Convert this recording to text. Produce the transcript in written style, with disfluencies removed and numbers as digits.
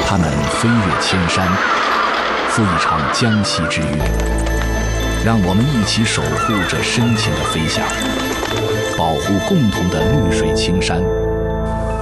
他们飞越千山，赴一场江西之约。让我们一起守护这深情的飞翔，保护共同的绿水青山。